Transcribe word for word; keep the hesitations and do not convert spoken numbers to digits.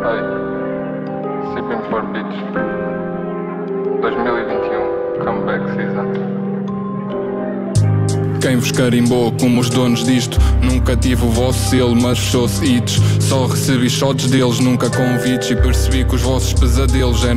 Hey, Sipping for Beach dois mil e vinte e um, Comeback Season. Quem vos carimbou como os donos disto? Nunca tive o vosso selo, mas fechou-se hits. Só recebi shots deles, nunca convites. E percebi que os vossos pesadelos eram